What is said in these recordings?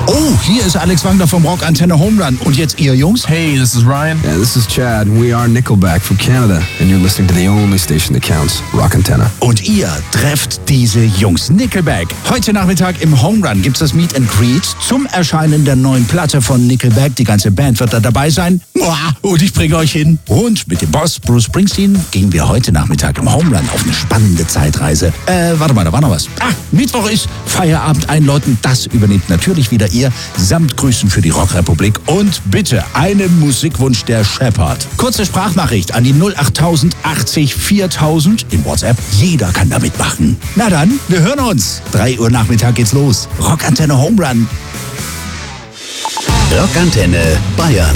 Oh, hier ist Alex Wagner vom Rock Antenne Home Run. Und jetzt ihr Jungs? Hey, this is Ryan. Yeah, this is Chad. We are Nickelback from Canada. And you're listening to the only station that counts, Rock Antenne. Und ihr trefft diese Jungs. Nickelback. Heute Nachmittag im Home Run gibt's das Meet and Greet zum Erscheinen der neuen Platte von Nickelback. Die ganze Band wird da dabei sein. Und ich bringe euch hin. Und mit dem Boss Bruce Springsteen gehen wir heute Nachmittag im Home Run auf eine spannende Zeitreise. Warte mal, da war noch was. Mittwoch ist Feierabend einläuten. Das übernimmt natürlich wieder ihr. Samt Grüßen für die Rockrepublik. Und bitte einen Musikwunsch der Shepherd. Kurze Sprachnachricht an die 08000 80 4000 in WhatsApp. Jeder kann da mitmachen. Na dann, wir hören uns. 3 Uhr Nachmittag geht's los. Rockantenne Home Run. Rockantenne Bayern.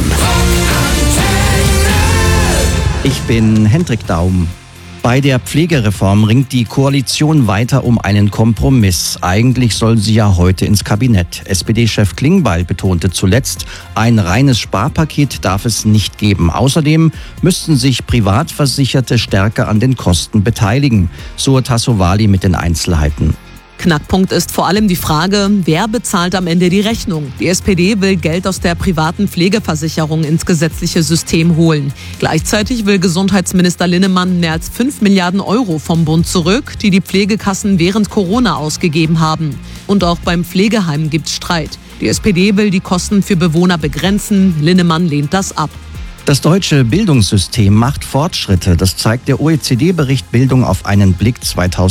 Ich bin Hendrik Daum. Bei der Pflegereform ringt die Koalition weiter um einen Kompromiss. Eigentlich soll sie ja heute ins Kabinett. SPD-Chef Klingbeil betonte zuletzt, ein reines Sparpaket darf es nicht geben. Außerdem müssten sich Privatversicherte stärker an den Kosten beteiligen. So Tassovali mit den Einzelheiten. Knackpunkt ist vor allem die Frage, wer bezahlt am Ende die Rechnung? Die SPD will Geld aus der privaten Pflegeversicherung ins gesetzliche System holen. Gleichzeitig will Gesundheitsminister Linnemann mehr als 5 Milliarden Euro vom Bund zurück, die die Pflegekassen während Corona ausgegeben haben. Und auch beim Pflegeheim gibt's Streit. Die SPD will die Kosten für Bewohner begrenzen, Linnemann lehnt das ab. Das deutsche Bildungssystem macht Fortschritte. Das zeigt der OECD-Bericht Bildung auf einen Blick 2020.